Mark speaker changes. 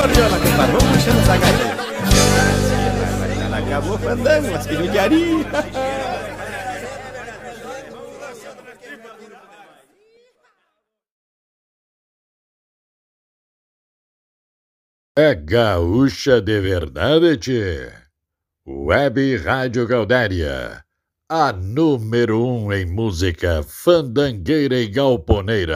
Speaker 1: acordeão a cantar, vamos puxando essa gaita. Acabou o fandango, mas que judiaria.
Speaker 2: É gaúcha de verdade, tchê. Web Rádio Gaudéria, a número 1 em música fandangueira e galponeira.